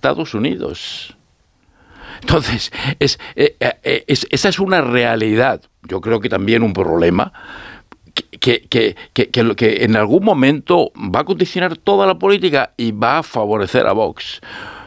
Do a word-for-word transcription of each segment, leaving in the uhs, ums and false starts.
Estados Unidos. Entonces, es, eh, eh, es, esa es una realidad. Yo creo que también un problema que, que, que, que, que en algún momento va a condicionar toda la política y va a favorecer a Vox.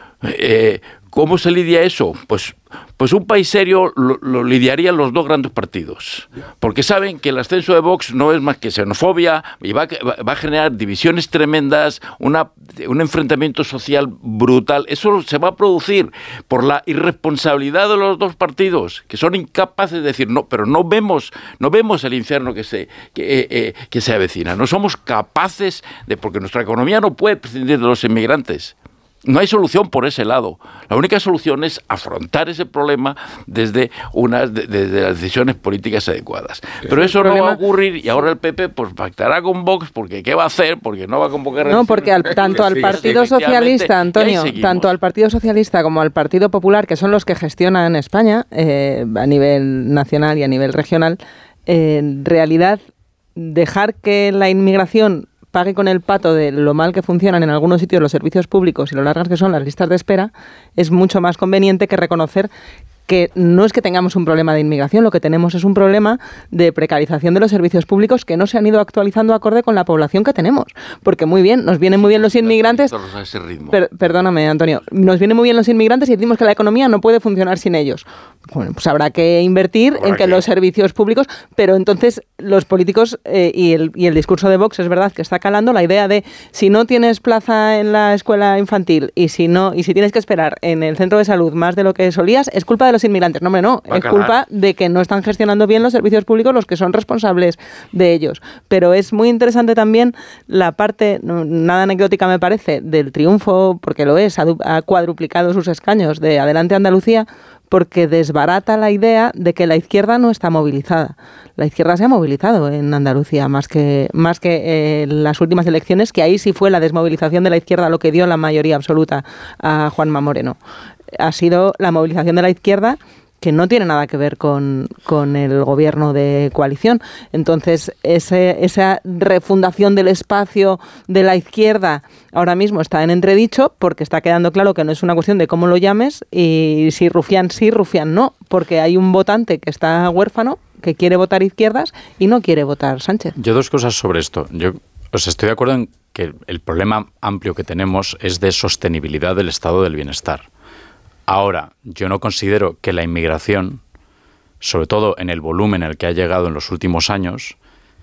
Eh, ¿Cómo se lidia eso? Pues, pues un país serio lo, lo lidiarían los dos grandes partidos, porque saben que el ascenso de Vox no es más que xenofobia y va, va a generar divisiones tremendas, una, un enfrentamiento social brutal. Eso se va a producir por la irresponsabilidad de los dos partidos, que son incapaces de decir no, pero no vemos, no vemos el infierno que se, que, eh, eh, que se avecina. No somos capaces de, porque nuestra economía no puede prescindir de los inmigrantes. No hay solución por ese lado. La única solución es afrontar ese problema desde unas de, desde las decisiones políticas adecuadas. Pero eso no va a ocurrir y ahora el P P pues pactará con Vox porque ¿qué va a hacer? Porque no va a convocar... No, porque al, tanto al Partido Socialista, Antonio, tanto al Partido Socialista como al Partido Popular, que son los que gestionan España eh, a nivel nacional y a nivel regional, eh, en realidad dejar que la inmigración pague con el pato de lo mal que funcionan en algunos sitios los servicios públicos y lo largas que son las listas de espera, es mucho más conveniente que reconocer que no es que tengamos un problema de inmigración, lo que tenemos es un problema de precarización de los servicios públicos que no se han ido actualizando acorde con la población que tenemos. Porque muy bien, nos vienen muy bien los inmigrantes... Per, perdóname, Antonio. Nos vienen muy bien los inmigrantes y decimos que la economía no puede funcionar sin ellos. Bueno, pues habrá que invertir ¿Habrá en que, que los servicios públicos... Pero entonces los políticos eh, y, el, y el discurso de Vox es verdad que está calando la idea de si no tienes plaza en la escuela infantil y si no y si tienes que esperar en el centro de salud más de lo que solías, es culpa de los inmigrantes. No, hombre, no. Es culpa de que no están gestionando bien los servicios públicos los que son responsables de ellos. Pero es muy interesante también la parte, no, nada anecdótica me parece, del triunfo, porque lo es, ha, ha cuadruplicado sus escaños de Adelante Andalucía, porque desbarata la idea de que la izquierda no está movilizada. La izquierda se ha movilizado en Andalucía, más que más que en eh, las últimas elecciones, que ahí sí fue la desmovilización de la izquierda lo que dio la mayoría absoluta a Juanma Moreno. Ha sido la movilización de la izquierda que no tiene nada que ver con, con el gobierno de coalición. Entonces, ese, esa refundación del espacio de la izquierda ahora mismo está en entredicho porque está quedando claro que no es una cuestión de cómo lo llames y si Rufián sí, Rufián no, porque hay un votante que está huérfano, que quiere votar izquierdas y no quiere votar Sánchez. Yo dos cosas sobre esto. Yo os estoy de acuerdo en que el problema amplio que tenemos es de sostenibilidad del estado del bienestar. Ahora, yo no considero que la inmigración, sobre todo en el volumen en el que ha llegado en los últimos años,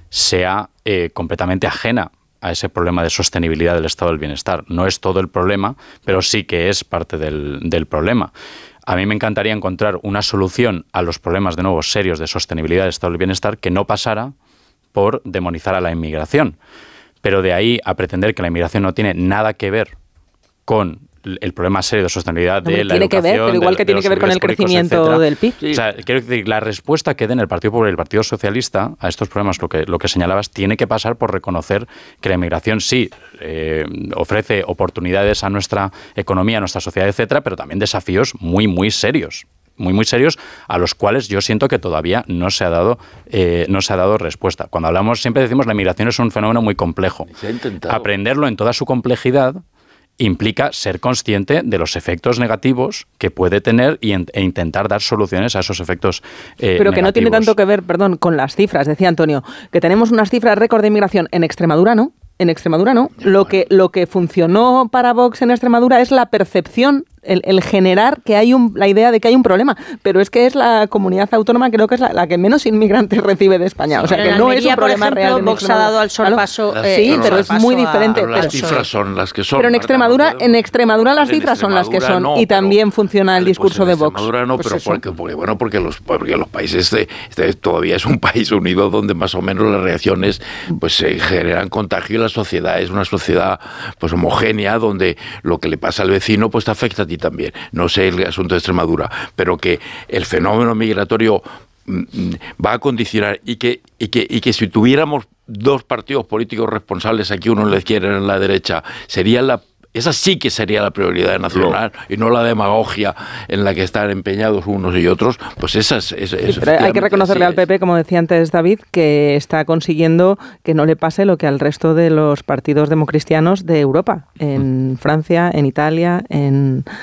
sea eh, completamente ajena a ese problema de sostenibilidad del estado del bienestar. No es todo el problema, pero sí que es parte del, del problema. A mí me encantaría encontrar una solución a los problemas, de nuevo, serios de sostenibilidad del estado del bienestar que no pasara por demonizar a la inmigración. Pero de ahí a pretender que la inmigración no tiene nada que ver con el problema serio de sostenibilidad de no, la tiene educación, que ver, pero igual de, que tiene que ver con el crecimiento etcétera. Del P I B. Sí. O sea, quiero decir, la respuesta que den el Partido Popular y el Partido Socialista a estos problemas, lo que, lo que señalabas, tiene que pasar por reconocer que la inmigración sí eh, ofrece oportunidades a nuestra economía, a nuestra sociedad, etcétera, pero también desafíos muy, muy serios. muy muy serios a los cuales yo siento que todavía no se ha dado eh, no se ha dado respuesta. Cuando hablamos, siempre decimos la inmigración es un fenómeno muy complejo. Aprenderlo en toda su complejidad implica ser consciente de los efectos negativos que puede tener y en, e intentar dar soluciones a esos efectos eh, Pero que negativos. No tiene tanto que ver, perdón, con las cifras, decía Antonio, que tenemos unas cifras récord de inmigración en Extremadura, ¿no? En Extremadura no. Lo que, lo que funcionó para Vox en Extremadura es la percepción, el, el generar que hay un, la idea de que hay un problema. Pero es que es la comunidad autónoma, creo que es la, la que menos inmigrantes recibe de España. O sea, que no es un problema real. Vox ha dado al sorpaso. Claro, eh, sí, pero es muy diferente. Pero las cifras son las que son. Pero en Extremadura, en Extremadura las cifras son las que son. Y también funciona el discurso de Vox. En Extremadura no, pero porque, porque, bueno, porque los, porque los países, de, este, todavía es un país unido donde más o menos las reacciones pues se generan contagio y la sociedad es una sociedad pues homogénea donde lo que le pasa al vecino pues te afecta a ti también. No sé el asunto de Extremadura, pero que el fenómeno migratorio va a condicionar y que, y que, y que si tuviéramos dos partidos políticos responsables, aquí uno en la izquierda y uno en la derecha, sería la esa sí que sería la prioridad nacional no. y no la demagogia en la que están empeñados unos y otros, pues esas... Es, es, sí, hay que reconocerle al P P, como decía antes David, que está consiguiendo que no le pase lo que al resto de los partidos democristianos de Europa, en mm. Francia, en Italia, en,